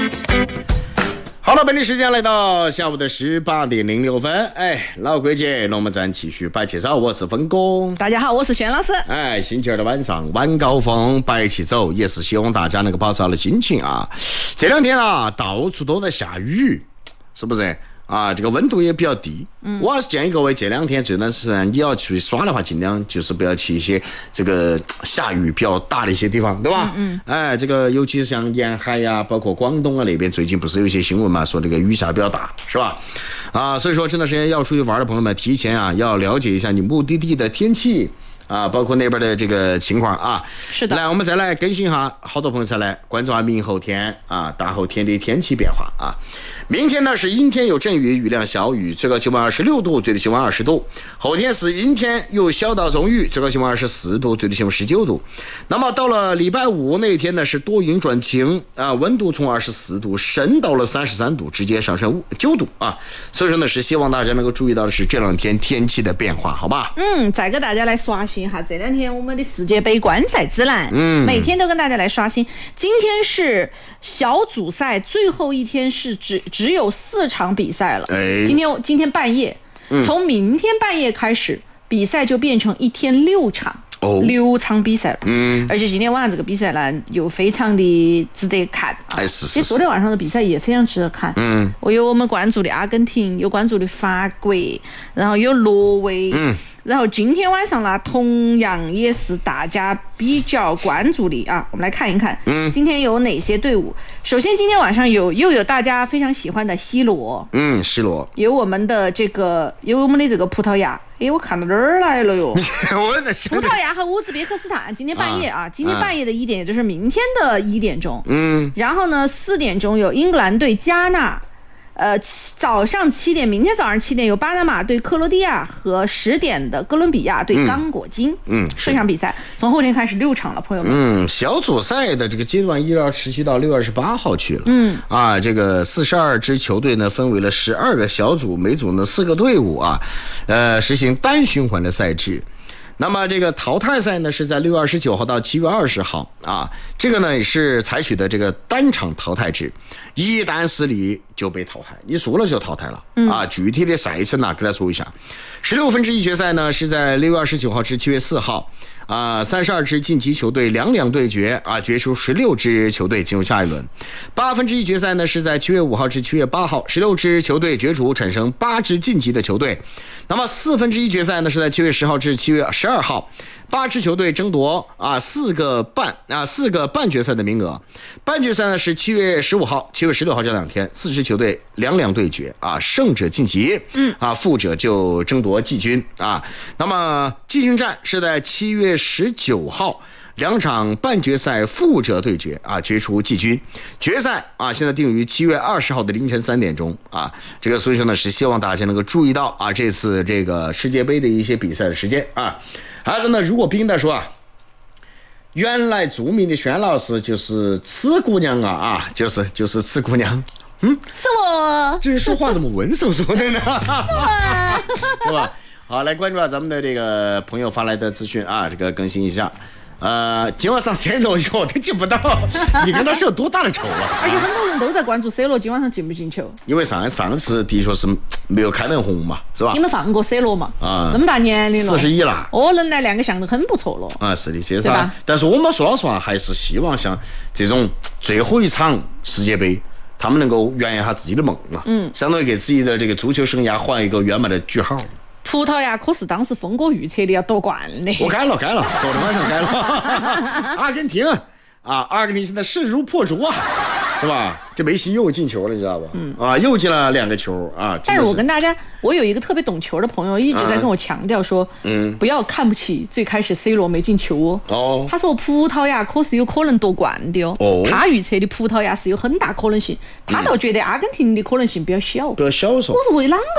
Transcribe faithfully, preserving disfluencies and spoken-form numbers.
好了，本地时间来到下午的十八点零六分。哎，老规矩，龙门阵继续摆起走，我是峰哥。 大家好，我是轩老师。 哎，星期二的晚上晚高峰摆起走，也是希望大家能够保持好的心情啊。这两天啊，到处都在下雨，是不是？啊，这个温度也比较低。嗯，我还是建议各位这两天这段时间你要去耍的话，尽量就是不要去一些这个下雨比较大的一些地方，对吧？嗯, 嗯。哎，这个尤其是像沿海呀、啊，包括广东啊那边，最近不是有一些新闻嘛，说这个雨下比较大，是吧？啊，所以说这段时间要出去玩的朋友们，提前啊要了解一下你目的地的天气。啊，包括那边的这个情况啊， 是的。 来，我们再来更新一下，好多朋友才来关注下明后天啊、大后天的天气变化啊。明天呢是阴天有阵雨，雨量小雨，最高气温二十六度，最低气温二十度。后天是阴天有小到中雨，最高气温二十四度，最低气温十九度。那么到了礼拜五那天呢是多云转晴啊，温度从二十四度升到了三十三度，直接上升九度啊。所以说呢是希望大家能够注意到的是这两天天气的变化，好吧？ 嗯，再给大家来刷新哈，这两天我们的世界杯观赛指南，嗯，每天都跟大家来刷新。今天是小组赛最后一天，是只只有四场比赛了。哎，今天今天半夜，嗯、从明天半夜开始，比赛就变成一天六场。哦，六场比赛了，嗯，而且今天晚上这个比赛呢，又非常的值得看啊。 哎，是是是。 其实昨天晚上的比赛也非常值得看，嗯，我有我们关注的阿根廷，有关注的法国，然后有挪威，嗯。然后今天晚上呢，同样也是大家比较关注的啊，我们来看一看，嗯，今天有哪些队伍？首先，今天晚上有又有大家非常喜欢的 C 罗， 嗯 ，C 罗， 有我们的这个，有我们的这个葡萄牙，哎，我看到哪儿来了哟？葡萄牙和乌兹别克斯坦，今天半夜啊，啊今天半夜的一点，也就是明天的一点钟，嗯，然后呢，四点钟有英格兰对加纳。呃，早上七点，明天早上七点有巴拿马对克罗地亚和十点的哥伦比亚对刚果金，嗯，这场比赛从后天开始六场了，朋友们。 嗯，小组赛的这个阶段依然持续到六月二十八号去了。嗯，啊，这个四十二支球队呢分为了十二个小组，每组呢四个队伍啊，呃，实行单循环的赛制。那么这个淘汰赛呢是在六月二十九号到七月二十号啊，这个呢也是采取的这个单场淘汰制，一旦失利就被淘汰，你输了就淘汰了、嗯、啊。具体的赛程呢，给大家说一下，十六分之一决赛呢是在六月二十九号至七月四号啊，三十二支晋级球队两两对决啊，决出十六支球队进入下一轮。八分之一决赛呢是在七月五号至七月八号，十六支球队角逐产生八支晋级的球队。那么四分之一决赛呢是在七月十号至七月十二号，八支球队争夺啊四个半啊四个半决赛的名额。半决赛呢是七月十五号、七月十六号这两天，四支球队两两对决啊，胜者晋级，嗯啊，负者就争夺季军啊。那么季军战是在七月十九号。两场半决赛负者对决啊，决出季军。决赛啊，现在定于七月二十号的凌晨三点钟啊。这个所以说呢，是希望大家能够注意到啊，这次这个世界杯的一些比赛的时间啊。孩子呢，如果冰的说啊，原来著名的轩老师就是吃姑娘啊啊，就是就是吃姑娘。嗯， 是我。 这人说话怎么文绉绉的呢？是我，对吧？好，来关注下咱们的这个朋友发来的资讯啊，这个更新一下。呃，今晚上 C 罗以后都进不到，你跟他是有多大的仇啊？ 而且很多人都在关注 C 罗今晚上进不进球， 因为上上次的确是没有开门红嘛，是吧？ 你们放过 C 罗嘛？啊，那么大年龄了， 四十一了， 哦，能来两个项都很不错了。 啊，是的，是的，但是我们说老实话，还是希望像这种最后一场世界杯，他们能够圆一下自己的梦啊，嗯，相当于给自己的这个足球生涯画一个圆满的句号。 葡萄牙可是当时峰哥预测的要夺冠的， 我改了改了，昨天晚上改了。阿根廷啊，阿根廷现在势如破竹啊，是吧？这梅西又进球了，你知道吧？嗯啊，又进了两个球啊。 但是我跟大家，我有一个特别懂球的朋友一直在跟我强调说，嗯，不要看不起最开始 C 罗没进球哦。哦，他说葡萄牙可是有可能夺冠的哦。哦，他预测的葡萄牙是有很大可能性，他倒觉得阿根廷的可能性比较小。 比较小说。 我说为啷个？